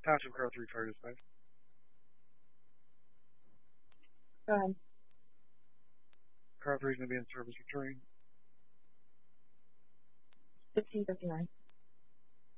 Township Car 3 Car Dispatch. Go ahead. Car 3 is going to be in service returning. 1559.